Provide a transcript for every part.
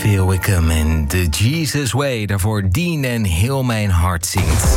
Here We Come in The Jesus Way. Daarvoor Dean en Heel Mijn Hart zingt.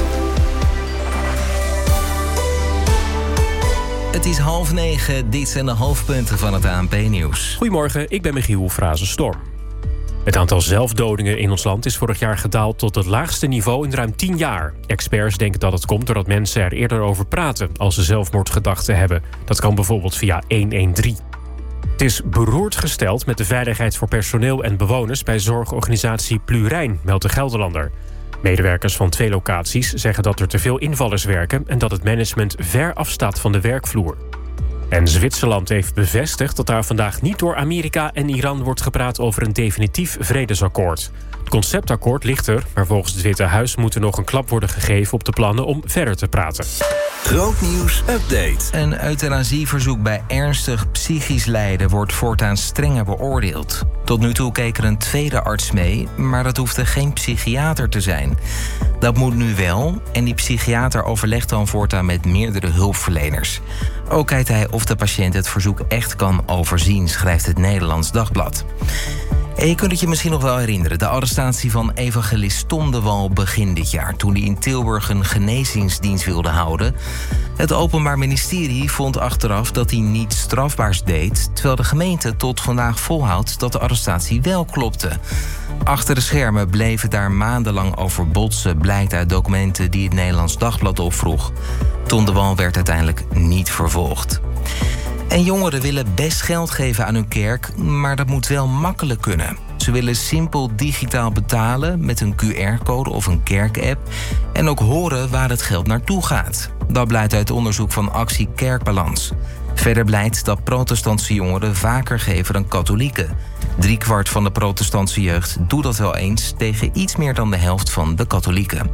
Het is 8:30, dit zijn de hoofdpunten van het ANP-nieuws. Goedemorgen, ik ben Michiel Frazenstorm. Het aantal zelfdodingen in ons land is vorig jaar gedaald tot het laagste niveau in ruim 10 jaar. Experts denken dat het komt doordat mensen er eerder over praten als ze zelfmoordgedachten hebben. Dat kan bijvoorbeeld via 113. Het is beroerd gesteld met de veiligheid voor personeel en bewoners bij zorgorganisatie Plurijn, meldt de Gelderlander. Medewerkers van 2 locaties zeggen dat er te veel invallers werken en dat het management ver afstaat van de werkvloer. En Zwitserland heeft bevestigd dat daar vandaag niet door Amerika en Iran wordt gepraat over een definitief vredesakkoord. Het conceptakkoord ligt er, maar volgens het Witte Huis moet er nog een klap worden gegeven op de plannen om verder te praten. Grootnieuws update. Een euthanasieverzoek bij ernstig psychisch lijden wordt voortaan strenger beoordeeld. Tot nu toe keek er een tweede arts mee, maar dat hoefde geen psychiater te zijn. Dat moet nu wel en die psychiater overlegt dan voortaan met meerdere hulpverleners. Ook kijkt hij of de patiënt het verzoek echt kan overzien, schrijft het Nederlands Dagblad. En je kunt het je misschien nog wel herinneren, de arrestatie van evangelist Tom de Wal begin dit jaar, toen hij in Tilburg een genezingsdienst wilde houden. Het Openbaar Ministerie vond achteraf dat hij niets strafbaars deed, terwijl de gemeente tot vandaag volhoudt dat de arrestatie wel klopte. Achter de schermen bleef het daar maandenlang over botsen, blijkt uit documenten die het Nederlands Dagblad opvroeg. Tom de Wal werd uiteindelijk niet vervolgd. En jongeren willen best geld geven aan hun kerk, maar dat moet wel makkelijk kunnen. Ze willen simpel digitaal betalen met een QR-code of een kerkapp en ook horen waar het geld naartoe gaat. Dat blijkt uit onderzoek van Actie Kerkbalans. Verder blijkt dat protestantse jongeren vaker geven dan katholieken. 3/4 van de protestantse jeugd doet dat wel eens tegen iets meer dan de helft van de katholieken.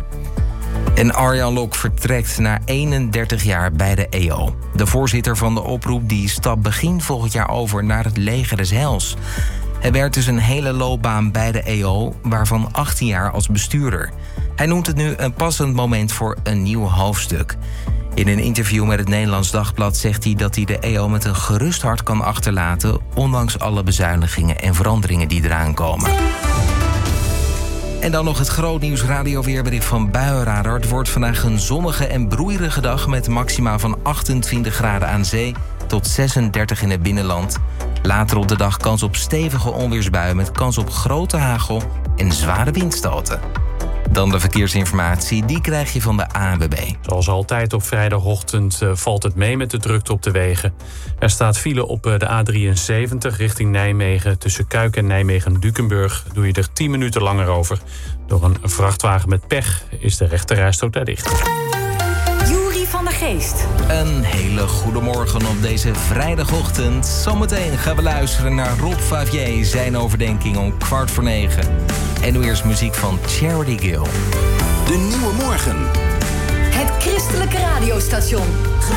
En Arjan Lok vertrekt na 31 jaar bij de EO. De voorzitter van de oproep die stapt begin volgend jaar over naar het leger des Heils. Hij werkt dus een hele loopbaan bij de EO, waarvan 18 jaar als bestuurder. Hij noemt het nu een passend moment voor een nieuw hoofdstuk. In een interview met het Nederlands Dagblad zegt hij dat hij de EO met een gerust hart kan achterlaten, ondanks alle bezuinigingen en veranderingen die eraan komen. En dan nog het grootnieuws radioweerbericht van Buienradar. Het wordt vandaag een zonnige en broeierige dag met maxima van 28 graden aan zee tot 36 in het binnenland. Later op de dag kans op stevige onweersbuien met kans op grote hagel en zware windstoten. Dan de verkeersinformatie, die krijg je van de ANWB. Zoals altijd op vrijdagochtend valt het mee met de drukte op de wegen. Er staat file op de A73 richting Nijmegen. Tussen Kuik en Nijmegen-Dukenburg doe je er 10 minuten langer over. Door een vrachtwagen met pech is de rechterrijstrook daar dicht. Juri van der Geest. Een hele goede morgen op deze vrijdagochtend. Zometeen gaan we luisteren naar Rob Favier, zijn overdenking om 8:45. En nu eerst muziek van Charity Gill. De Nieuwe Morgen. Het christelijke radiostation.